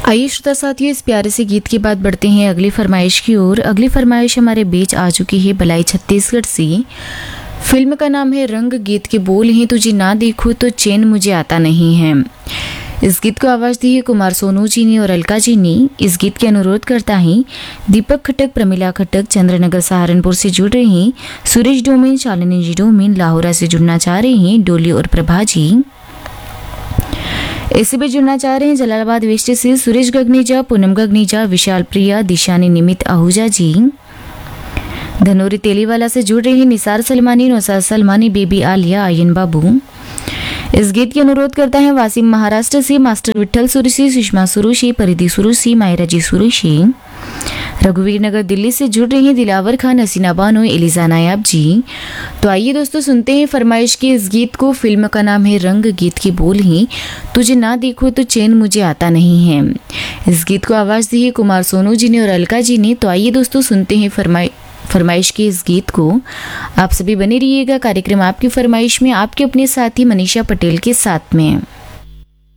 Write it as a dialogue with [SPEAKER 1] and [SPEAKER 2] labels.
[SPEAKER 1] आइए श्रोता साथियों, इस प्यारे से गीत के बाद बढ़ते हैं अगली फरमाइश की ओर। अगली फरमाइश हमारे बीच आ चुकी है बलाई छत्तीसगढ़ से। फिल्म का नाम है रंग, गीत के बोल हैं तुझे ना देखूं तो चैन मुझे आता नहीं है। इस गीत को आवाज़ दी है कुमार सोनू जी ने और अलका जी ने। इस गीत के अनुरोध करता है दीपक खटक, प्रमिला खटक, चंद्रनगर सहारनपुर से जुड़ रहे हैं सुरेश डोमेन, शालिनी जी डोमेन, लाहौरा से जुड़ना चाह रहे हैं डोली और प्रभा जी। ऐसे भी जुड़ना चाह रहे हैं जलालाबाद वेस्ट से सुरेश गगनीजा, पूनम गगनीजा, विशाल प्रिया, दिशानी निमित आहूजा जी। धनोरी तेलीवाला से जुड़ रहे हैं निसार सलमानी, नौसार सलमानी, बेबी आलिया, आयन बाबू। इस गीत के अनुरोध करता है वासिम महाराष्ट्र से मास्टर विठल सुरुशी, सुषमा सुरुशी, परिधि सुरुशी, मायरा जी सुरुशी। रघुवीर नगर दिल्ली से जुड़ रही हैं दिलावर खान, हसीना बानो, एलिजा नायाब जी। तो आइए दोस्तों सुनते हैं फरमाइश के इस गीत को। फिल्म का नाम है रंग, गीत की बोल ही तुझे ना देखो तो चैन मुझे आता नहीं है। इस गीत को आवाज़ दी है कुमार सोनू जी ने और अलका जी ने। तो आइए दोस्तों सुनते हैं फरमाइश के इस गीत को। आप सभी बने रहिएगा कार्यक्रम आपकी फरमाइश में आपके अपने साथी मनीषा पटेल के साथ में।